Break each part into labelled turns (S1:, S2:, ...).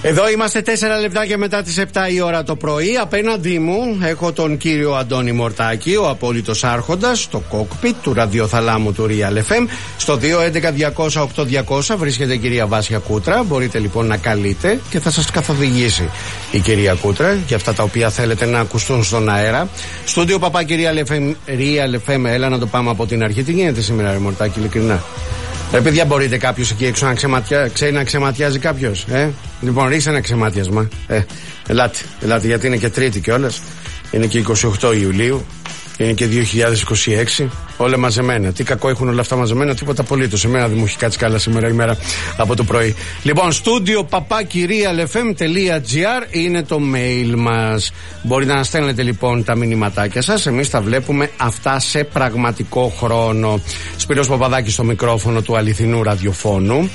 S1: Εδώ είμαστε 4 λεπτάκια μετά τις 7 η ώρα το πρωί. Απέναντί μου έχω τον κύριο Αντώνη Μορτάκη, ο απόλυτος άρχοντας, στο κόκπιτ του ραδιοθαλάμου του Real FM. Στο 211-200-8200 βρίσκεται η κυρία Βάσια Κούτρα. Μπορείτε λοιπόν να καλείτε και θα σας καθοδηγήσει η κυρία Κούτρα για αυτά τα οποία θέλετε να ακουστούν στον αέρα. Στούντιο παπά κυρία Real FM, έλα να το πάμε από την αρχή. Τι γίνεται σήμερα, ρε Μορτάκη, ειλικρινά? Ρε παιδιά, μπορείτε κάποιος εκεί έξω να ξέρει να ξεματιάζει κάποιος? Λοιπόν, ρίξτε ένα ξεμάτιασμα. Ελάτε, γιατί είναι και Τρίτη κιόλας. Είναι και 28 Ιουλίου. Είναι και 2026. Όλα μαζεμένα. Τι κακό έχουν όλα αυτά μαζεμένα? Τίποτα απολύτως. Εμένα δεν μου έχει κάτσει καλά σήμερα η μέρα από το πρωί. Λοιπόν, στούντιο papakirialfm.gr είναι το mail μας. Μπορείτε να στέλνετε λοιπόν τα μηνυματάκια σας. Εμείς τα βλέπουμε αυτά σε πραγματικό χρόνο. Σπύρος Παπαδάκης στο μικρόφωνο του αληθινού ραδιοφώνου.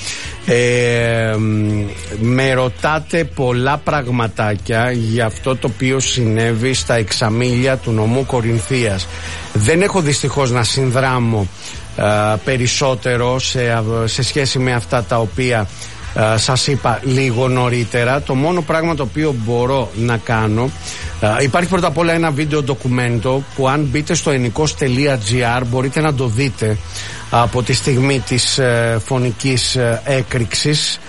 S1: Με ρωτάτε πολλά πραγματάκια για αυτό το οποίο συνέβη στα εξαμήλια του νομού Κορινθίας. Δεν έχω δυστυχώς να συνδράμω περισσότερο σε σχέση με αυτά τα οποία σας είπα λίγο νωρίτερα. Το μόνο πράγμα το οποίο μπορώ να κάνω, υπάρχει πρώτα απ' όλα ένα βίντεο ντοκουμέντο που αν μπείτε στο ενικός.gr μπορείτε να το δείτε από τη στιγμή της φωνικής έκρηξης.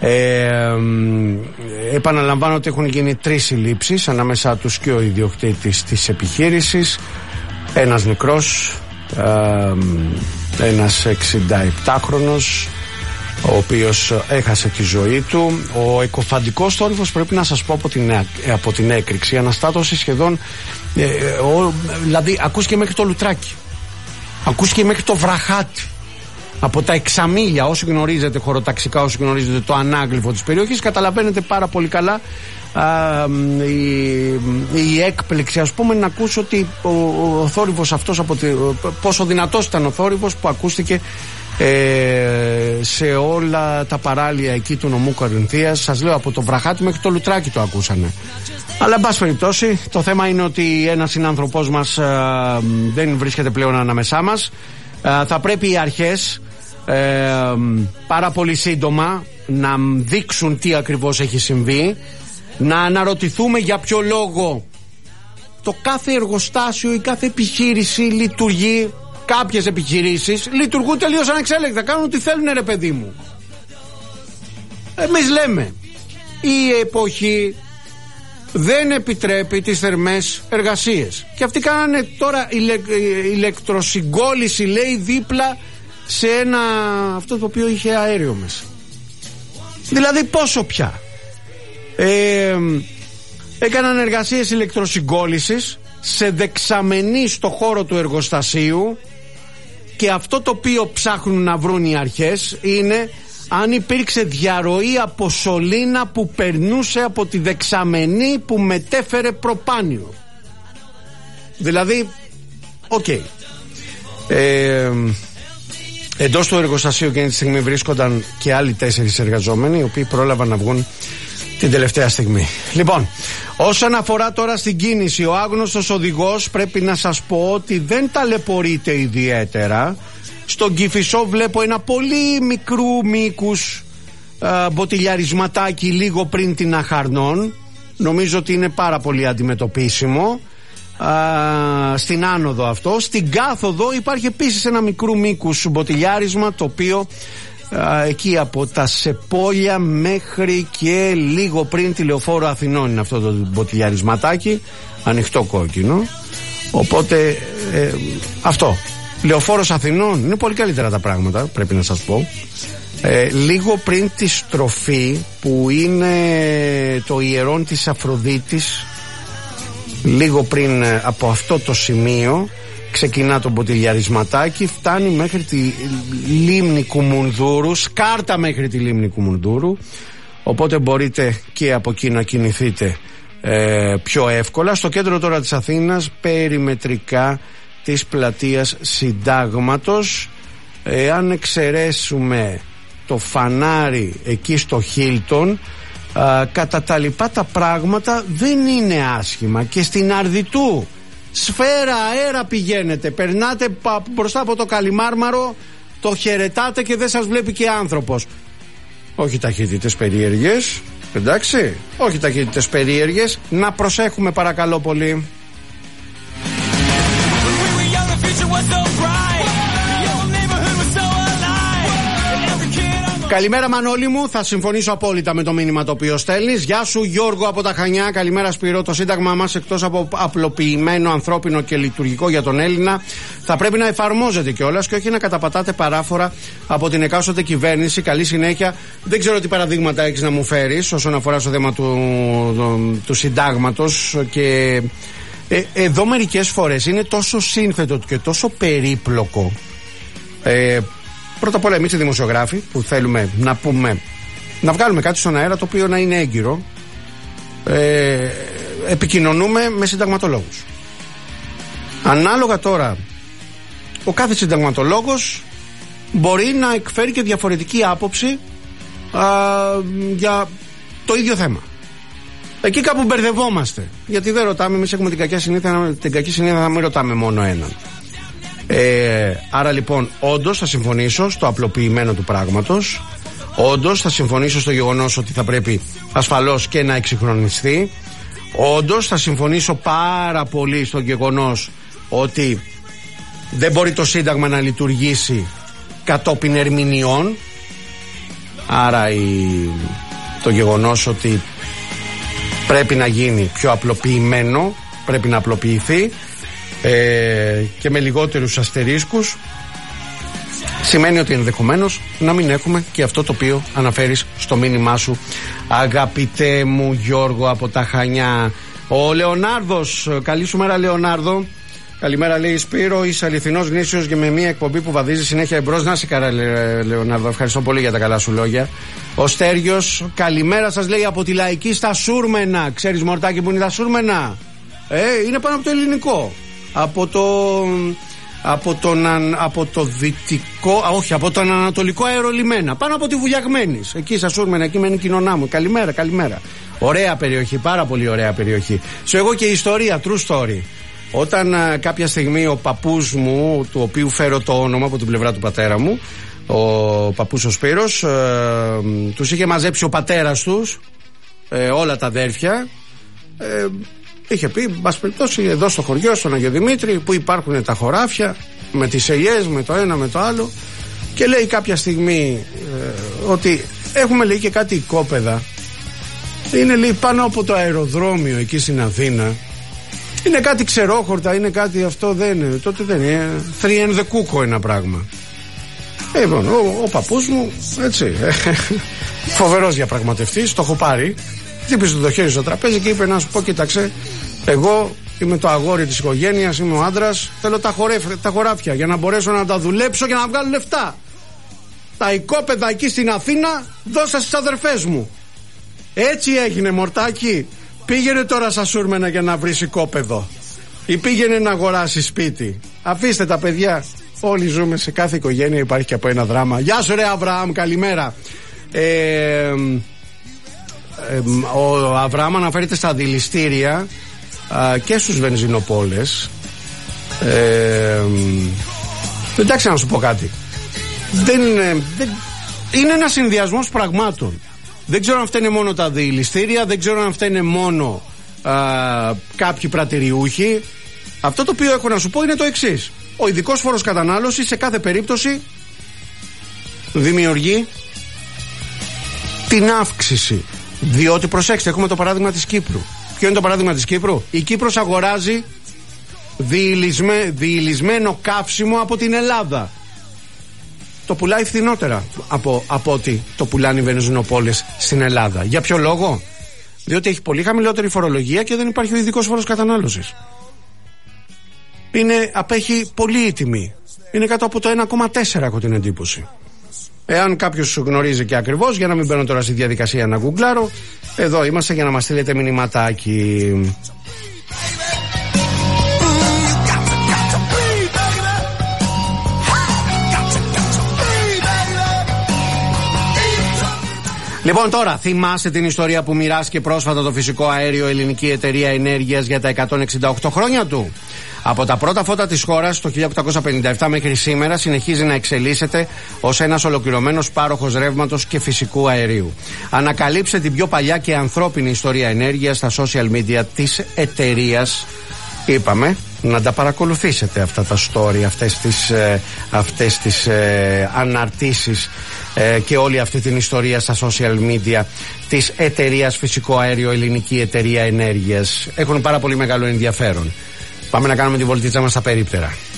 S1: Επαναλαμβάνω ότι έχουν γίνει 3 συλλήψεις, ανάμεσά τους και ο ιδιοκτήτης της επιχείρησης, ένας νεκρός, ένας 67χρονος ο οποίος έχασε τη ζωή του. Ο εκοφαντικός θόρυβος, πρέπει να σας πω, από την έκρηξη αναστάτωσε σχεδόν, δηλαδή ακούστηκε μέχρι το Λουτράκι, ακούστηκε μέχρι το Βραχάτι. Από τα εξαμήλια, όσοι γνωρίζετε χωροταξικά, όσοι γνωρίζετε το ανάγλυφο της περιοχής, καταλαβαίνετε πάρα πολύ καλά η έκπληξη, ας πούμε, να ακούσω ότι ο θόρυβος αυτός, πόσο δυνατός ήταν ο θόρυβος που ακούστηκε σε όλα τα παράλια εκεί του νομού Κορινθίας. Σας λέω, από το Βραχάτι μέχρι το Λουτράκι το ακούσανε. Αλλά εν πάση περιπτώσει, το θέμα είναι ότι ένας συνάνθρωπός μας δεν βρίσκεται πλέον ανάμεσά μας. Θα πρέπει οι αρχές πάρα πολύ σύντομα να δείξουν τι ακριβώς έχει συμβεί, να αναρωτηθούμε για ποιο λόγο το κάθε εργοστάσιο, η κάθε επιχείρηση λειτουργεί. Κάποιες επιχειρήσεις λειτουργούν τελείως ανεξέλεγκτα, κάνουν ό,τι θέλουν, ρε παιδί μου. Εμείς λέμε, η εποχή δεν επιτρέπει τις θερμές εργασίες. Και αυτοί κάνανε τώρα ηλεκτροσυγκόλληση, λέει, δίπλα σε αυτό το οποίο είχε αέριο μέσα. Δηλαδή πόσο πια? Έκαναν εργασίες ηλεκτροσυγκόλλησης σε δεξαμενή στο χώρο του εργοστασίου, και αυτό το οποίο ψάχνουν να βρουν οι αρχές είναι αν υπήρξε διαρροή από σωλήνα που περνούσε από τη δεξαμενή που μετέφερε προπάνιο. Δηλαδή, εντός του εργοστασίου εκείνη τη στιγμή βρίσκονταν και άλλοι 4 εργαζόμενοι, οι οποίοι πρόλαβαν να βγουν την τελευταία στιγμή. Λοιπόν, όσον αφορά τώρα στην κίνηση, ο άγνωστος οδηγός, πρέπει να σας πω ότι δεν ταλαιπωρείται ιδιαίτερα. Στον Κηφισό βλέπω ένα πολύ μικρού μήκους μποτιλιαρισματάκι λίγο πριν την Αχαρνών. Νομίζω ότι είναι πάρα πολύ αντιμετωπίσιμο. Στην άνοδο αυτό. Στην κάθοδο υπάρχει επίσης ένα μικρού μήκους μποτιλιάρισμα, το οποίο εκεί από τα Σεπόλια μέχρι και λίγο πριν τη Λεωφόρο Αθηνών είναι αυτό το μποτιλιαρισματάκι, ανοιχτό κόκκινο. Οπότε αυτό, Λεωφόρος Αθηνών, είναι πολύ καλύτερα τα πράγματα, πρέπει να σας πω. Λίγο πριν τη στροφή που είναι το ιερόν της Αφροδίτης, λίγο πριν από αυτό το σημείο ξεκινά το μποτιλιαρισματάκι, φτάνει μέχρι τη λίμνη Κουμουνδούρου, σκάρτα μέχρι τη λίμνη Κουμουνδούρου, οπότε μπορείτε και από εκεί να κινηθείτε πιο εύκολα. Στο κέντρο τώρα της Αθήνας, περιμετρικά της πλατείας Συντάγματος, αν εξαιρέσουμε το φανάρι εκεί στο Χίλτον, κατά τα λοιπά τα πράγματα δεν είναι άσχημα. Και στην Αρδιτού σφαίρα αέρα πηγαίνετε, περνάτε μπροστά από το Καλιμάρμαρο, το χαιρετάτε και δεν σας βλέπει και άνθρωπος. Όχι ταχύτητες περίεργες, Εντάξει, όχι ταχύτητες περίεργες. Να προσέχουμε παρακαλώ πολύ. Καλημέρα Μανώλη μου, θα συμφωνήσω απόλυτα με το μήνυμα το οποίο στέλνεις. Γεια σου Γιώργο από τα Χανιά. Καλημέρα Σπύρο. Το σύνταγμα μας, εκτός από απλοποιημένο, ανθρώπινο και λειτουργικό για τον Έλληνα, θα πρέπει να εφαρμόζεται κιόλας και όχι να καταπατάτε παράφορα από την εκάστοτε κυβέρνηση. Καλή συνέχεια. Δεν ξέρω τι παραδείγματα έχεις να μου φέρεις όσον αφορά στο θέμα του συντάγματος. Και εδώ μερικές φορές είναι τόσο σύνθετο και τόσο περίπλοκο. Πρώτα απ' όλα, εμείς οι δημοσιογράφοι που θέλουμε να πούμε, να βγάλουμε κάτι στον αέρα το οποίο να είναι έγκυρο, επικοινωνούμε με συνταγματολόγους. Ανάλογα τώρα, ο κάθε συνταγματολόγος μπορεί να εκφέρει και διαφορετική άποψη για το ίδιο θέμα. Εκεί κάπου μπερδευόμαστε, γιατί δεν ρωτάμε, εμείς έχουμε την κακή συνήθεια να μην ρωτάμε μόνο έναν. Άρα λοιπόν, όντως θα συμφωνήσω στο απλοποιημένο του πράγματος. Όντως θα συμφωνήσω στο γεγονός ότι θα πρέπει ασφαλώς και να εξυγχρονιστεί. Όντως θα συμφωνήσω πάρα πολύ στο γεγονός ότι δεν μπορεί το Σύνταγμα να λειτουργήσει κατόπιν ερμηνειών. Άρα το γεγονός ότι πρέπει να γίνει πιο απλοποιημένο, πρέπει να απλοποιηθεί και με λιγότερους αστερίσκους, σημαίνει ότι ενδεχομένως να μην έχουμε και αυτό το οποίο αναφέρεις στο μήνυμά σου, αγαπητέ μου Γιώργο από τα Χανιά. Ο Λεωνάρδος, καλή σου μέρα Λεωνάρδο. Καλημέρα λέει Σπύρο, είσαι αληθινός γνήσιος και με μια εκπομπή που βαδίζει συνέχεια εμπρός. Να είσαι καλά Λεωνάρδο, ευχαριστώ πολύ για τα καλά σου λόγια. Ο Στέργιος, καλημέρα σας λέει από τη Λαϊκή στα Σούρμενα. Ξέρεις Μορτάκι που είναι τα Σούρμενα? Είναι πάνω από το ελληνικό. Από το δυτικό, από τον ανατολικό αερολιμένα, πάνω από τη Βουλιαγμένης. Εκεί στα Σούρμενα, εκεί μένει η κοινωνά μου. Καλημέρα, καλημέρα. Ωραία περιοχή, πάρα πολύ ωραία περιοχή. Σου εγώ και ιστορία, true story. Όταν κάποια στιγμή ο παππούς μου, του οποίου φέρω το όνομα από την πλευρά του πατέρα μου, ο παππούς ο Σπύρος, τους είχε μαζέψει ο πατέρας τους, όλα τα αδέρφια. Είχε πει, μπας περιπτώσει, εδώ στο χωριό, στον Αγιο Δημήτρη, που υπάρχουν τα χωράφια, με τις ελιές, με το ένα, με το άλλο. Και λέει κάποια στιγμή ότι έχουμε, λέει, και κάτι οικόπεδα. Είναι, λέει, πάνω από το αεροδρόμιο εκεί στην Αθήνα. Είναι κάτι ξερόχορτα, είναι κάτι αυτό, δεν είναι. Τότε δεν είναι. 3 and the cook ένα πράγμα. Λοιπόν, ο παππούς μου, έτσι, φοβερός διαπραγματευτής, το έχω πάρει. Χτύπησε το χέρι στο τραπέζι και είπε να σου πω, κοίταξε, εγώ είμαι το αγόρι της οικογένειας, είμαι ο άντρας, θέλω τα χωράφια για να μπορέσω να τα δουλέψω και να βγάλω λεφτά. Τα οικόπεδα εκεί στην Αθήνα δώσα στις αδερφές μου. Έτσι έγινε Μορτάκι. Πήγαινε τώρα στα Σούρμενα για να βρεις οικόπεδο ή πήγαινε να αγοράσει σπίτι. Αφήστε τα παιδιά. Όλοι ζούμε, σε κάθε οικογένεια υπάρχει και από ένα δράμα. Γεια σου ρε Αβραάμ, καλημέρα. Ο Αβραάμ αναφέρεται στα δηληστήρια και στους βενζινοπόλες. Εντάξει, να σου πω κάτι. Είναι ένας συνδυασμός πραγμάτων. Δεν ξέρω αν φταίνε μόνο τα δηληστήρια, δεν ξέρω αν φταίνε μόνο κάποιοι πρατηριούχοι. Αυτό το οποίο έχω να σου πω είναι το εξής. Ο ειδικός φόρος κατανάλωσης σε κάθε περίπτωση δημιουργεί την αύξηση. Διότι προσέξτε, έχουμε το παράδειγμα της Κύπρου. Ποιο είναι το παράδειγμα της Κύπρου? Η Κύπρος αγοράζει διηλισμένο καύσιμο από την Ελλάδα. Το πουλάει φθηνότερα από ό,τι το πουλάνε οι βενζινοπόλες στην Ελλάδα. Για ποιο λόγο? Διότι έχει πολύ χαμηλότερη φορολογία και δεν υπάρχει ο ειδικός φόρος κατανάλωσης. Απέχει πολύ η τιμή. Είναι κάτω από το 1,4, έχω την εντύπωση. Εάν κάποιος γνωρίζει και ακριβώς, για να μην μπαίνω τώρα στη διαδικασία να γκουγκλάρω, εδώ είμαστε για να μας στείλετε μηνυματάκι. Λοιπόν, τώρα θυμάστε την ιστορία που μοιράστηκε πρόσφατα το φυσικό αέριο Ελληνική Εταιρεία Ενέργειας για τα 168 χρόνια του? Από τα πρώτα φώτα της χώρας το 1857 μέχρι σήμερα συνεχίζει να εξελίσσεται ως ένας ολοκληρωμένος πάροχος ρεύματος και φυσικού αερίου. Ανακαλύψτε την πιο παλιά και ανθρώπινη ιστορία ενέργειας στα social media της εταιρείας. Είπαμε να τα παρακολουθήσετε αυτά τα story, αυτές τις αναρτήσεις και όλη αυτή την ιστορία στα social media της εταιρείας Φυσικό Αέριο Ελληνική Εταιρεία Ενέργειας. Έχουν πάρα πολύ μεγάλο ενδιαφέρον. Πάμε να κάνουμε τη βολτίτσα μας στα περίπτερα.